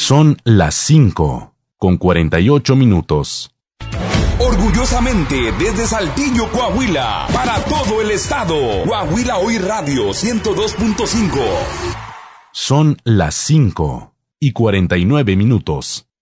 Son las 5:48. Orgullosamente desde Saltillo, Coahuila, para todo el estado. Coahuila Hoy Radio 102.5. Son las 5:49.